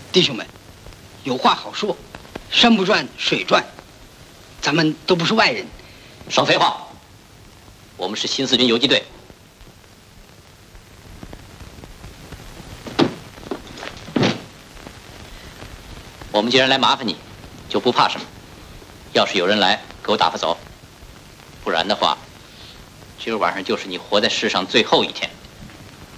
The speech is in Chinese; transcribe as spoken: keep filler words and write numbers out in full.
弟兄们，有话好说，山不转水转，咱们都不是外人。 少废话，我们是新四军游击队。我们既然来麻烦你，就不怕什么。要是有人来，给我打发走；不然的话，今儿晚上就是你活在世上最后一天。